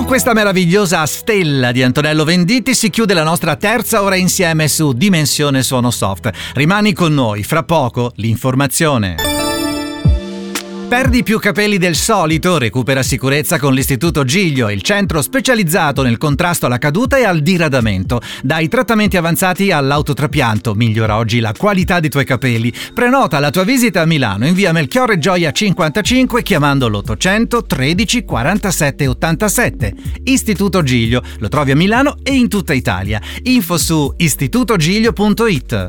Con questa meravigliosa stella di Antonello Venditti si chiude la nostra terza ora insieme su Dimensione Suono Soft. Rimani con noi, fra poco l'informazione. Perdi più capelli del solito? Recupera sicurezza con l'Istituto Giglio, il centro specializzato nel contrasto alla caduta e al diradamento. Dai trattamenti avanzati all'autotrapianto, migliora oggi la qualità dei tuoi capelli. Prenota la tua visita a Milano in via Melchiorre Gioia 55 chiamando l'800 13 47 87. Istituto Giglio, lo trovi a Milano e in tutta Italia. Info su istitutogiglio.it.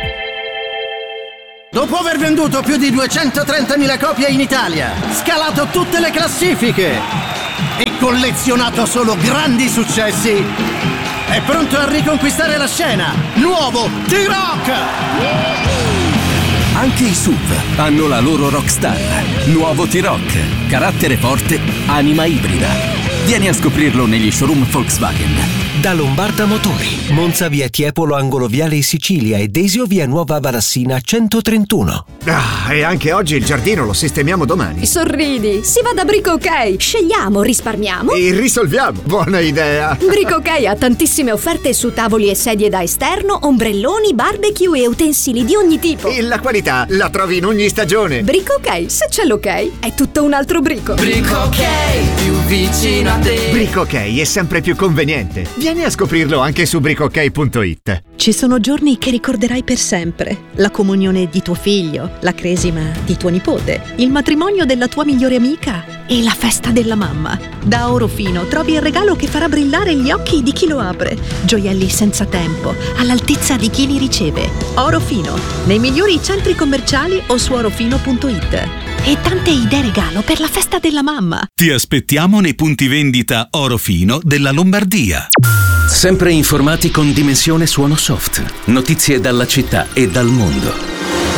Dopo aver venduto più di 230.000 copie in Italia, scalato tutte le classifiche e collezionato solo grandi successi, è pronto a riconquistare la scena. Nuovo T-Rock! Anche i SUV hanno la loro rockstar. Nuovo T-Rock. Carattere forte, anima ibrida. Vieni a scoprirlo negli showroom Volkswagen. Da Lombarda Motori, Monza via Tiepolo angolo viale Sicilia e Desio via Nuova Varassina 131. E anche oggi il giardino lo sistemiamo domani. Sorridi, si va da Brico OK. Scegliamo, risparmiamo e risolviamo. Buona idea. Brico OK ha tantissime offerte su tavoli e sedie da esterno, ombrelloni, barbecue e utensili di ogni tipo. E la qualità la trovi in ogni stagione. Brico OK, se c'è l'ok, è tutto un altro Brico. Brico OK, più vicino a te. Brico OK è sempre più conveniente. Vieni a scoprirlo anche su bricook.it. Ci sono giorni che ricorderai per sempre. La comunione di tuo figlio, la cresima di tuo nipote, il matrimonio della tua migliore amica e la festa della mamma. Da Orofino trovi il regalo che farà brillare gli occhi di chi lo apre. Gioielli senza tempo, all'altezza di chi li riceve. Orofino, nei migliori centri commerciali o su orofino.it. E tante idee regalo per la festa della mamma. Ti aspettiamo nei punti vendita Orofino della Lombardia. Sempre informati con Dimensione Suono Soft. Notizie dalla città e dal mondo.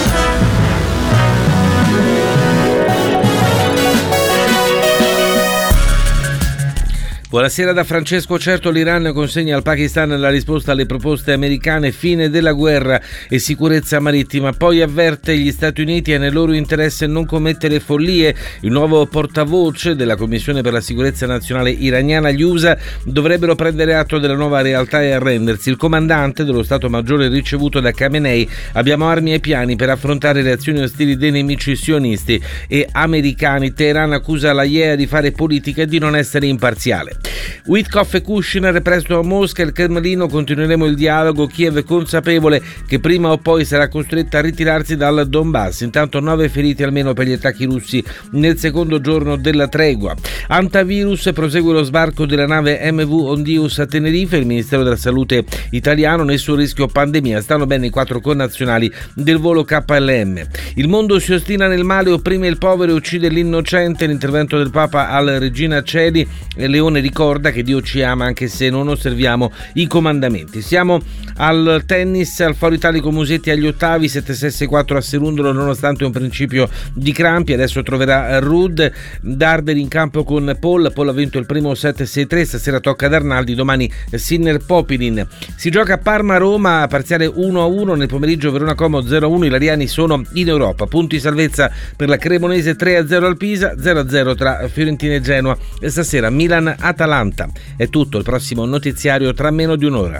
Buonasera da Francesco. Certo, l'Iran consegna al Pakistan la risposta alle proposte americane: fine della guerra e sicurezza marittima. Poi avverte gli Stati Uniti: è nel loro interesse non commettere follie. Il nuovo portavoce della Commissione per la sicurezza nazionale iraniana: gli USA dovrebbero prendere atto della nuova realtà e arrendersi. Il comandante dello Stato Maggiore ricevuto da Khamenei: abbiamo armi e piani per affrontare le azioni ostili dei nemici sionisti e americani. Teheran accusa la IEA di fare politica e di non essere imparziale. Witkoff e Kushner presto a Mosca, il Cremlino: continueremo il dialogo. Kiev è consapevole che prima o poi sarà costretta a ritirarsi dal Donbass. Intanto 9 feriti almeno per gli attacchi russi nel secondo giorno della tregua. Antivirus: prosegue lo sbarco della nave MV Ondius a Tenerife. Il Ministero della Salute italiano: nessun rischio pandemia, stanno bene i 4 connazionali del volo KLM. Il mondo si ostina nel male, opprime il povero e uccide l'innocente. L'intervento del Papa al Regina Coeli. Leone ricorda che Dio ci ama anche se non osserviamo i comandamenti. Siamo al tennis, al Foro Italico Musetti agli ottavi, 7-6-6-4 a Serundolo nonostante un principio di crampi. Adesso troverà Ruud. Darder in campo con Paul ha vinto il primo 7-6-3, stasera tocca ad Arnaldi, domani Sinner Popilin. Si gioca a Parma-Roma, parziale 1-1, nel pomeriggio Verona-Como 0-1, i lariani sono in Europa. Punti salvezza per la Cremonese, 3-0 al Pisa, 0-0 tra Fiorentina e Genoa e stasera Milan-Atalanta. È tutto, il prossimo notiziario tra meno di un'ora.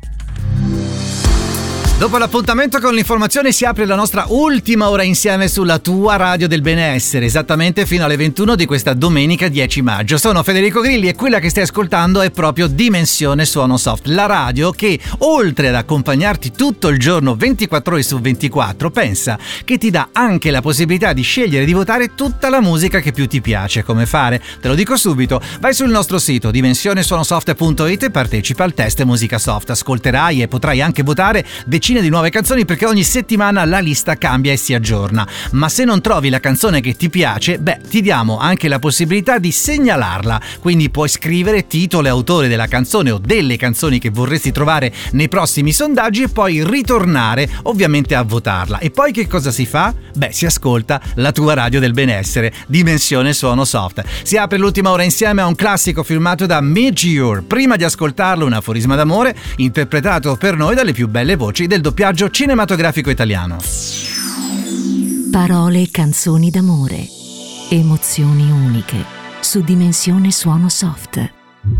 Dopo l'appuntamento con l'informazione si apre la nostra ultima ora insieme sulla tua radio del benessere, esattamente fino alle 21 di questa domenica 10 maggio. Sono Federico Grilli e quella che stai ascoltando è proprio Dimensione Suono Soft, la radio che, oltre ad accompagnarti tutto il giorno 24 ore su 24, pensa che ti dà anche la possibilità di scegliere di votare tutta la musica che più ti piace. Come fare? Te lo dico subito. Vai sul nostro sito dimensionesuonosoft.it e partecipa al test Musica Soft. Ascolterai e potrai anche votare decine di nuove canzoni perché ogni settimana la lista cambia e si aggiorna. Ma se non trovi la canzone che ti piace, ti diamo anche la possibilità di segnalarla. Quindi puoi scrivere titolo e autore della canzone o delle canzoni che vorresti trovare nei prossimi sondaggi e poi ritornare ovviamente a votarla. E poi che cosa si fa? Si ascolta la tua radio del benessere, Dimensione Suono Soft. Si apre l'ultima ora insieme a un classico firmato da Midgear. Prima di ascoltarlo, un aforisma d'amore interpretato per noi dalle più belle voci del doppiaggio cinematografico italiano. Parole e canzoni d'amore, emozioni uniche su Dimensione Suono Soft.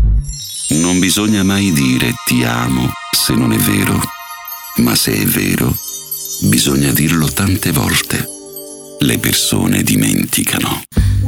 Non bisogna mai dire ti amo se non è vero, ma se è vero, bisogna dirlo tante volte. Le persone dimenticano.